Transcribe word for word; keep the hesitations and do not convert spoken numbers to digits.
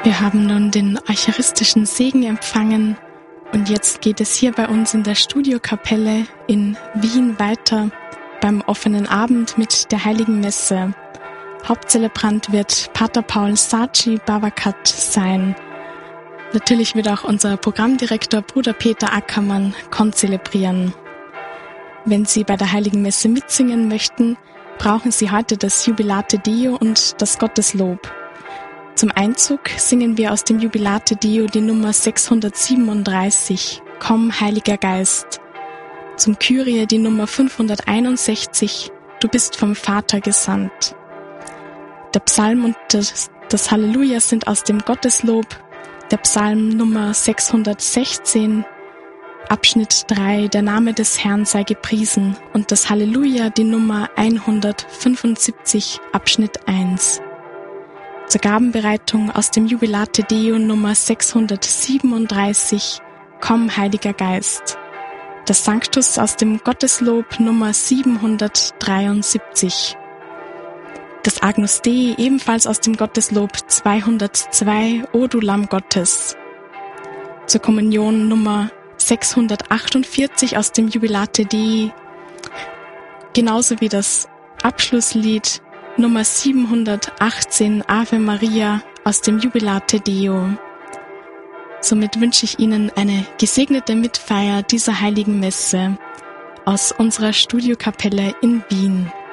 Wir haben nun den eucharistischen Segen empfangen und jetzt geht es hier bei uns in der Studiokapelle in Wien weiter beim offenen Abend mit der Heiligen Messe. Hauptzelebrant wird Pater Paul Saci Babakat sein. Natürlich wird auch unser Programmdirektor Bruder Peter Ackermann konzelebrieren. Wenn Sie bei der Heiligen Messe mitsingen möchten, brauchen Sie heute das Jubilate Deo und das Gotteslob. Zum Einzug singen wir aus dem Jubilate Deo die Nummer sechshundertsiebenunddreißig, Komm, Heiliger Geist. Zum Kyrie die Nummer fünfhunderteinundsechzig, Du bist vom Vater gesandt. Der Psalm und das, das Halleluja sind aus dem Gotteslob, der Psalm Nummer sechshundertsechzehn, Abschnitt drei, der Name des Herrn sei gepriesen, und das Halleluja, die Nummer hundertfünfundsiebzig, Abschnitt eins. Zur Gabenbereitung aus dem Jubilate Deo Nummer sechshundertsiebenunddreißig, Komm, Heiliger Geist. Das Sanctus aus dem Gotteslob Nummer siebenhundertdreiundsiebzig. Das Agnus Dei ebenfalls aus dem Gotteslob zweihundertzwei, O du Lamm Gottes. Zur Kommunion Nummer sechshundertachtundvierzig aus dem Jubilate Dei, genauso wie das Abschlusslied Nummer siebenhundertachtzehn, Ave Maria aus dem Jubilate Deo. Somit wünsche ich Ihnen eine gesegnete Mitfeier dieser Heiligen Messe aus unserer Studiokapelle in Wien.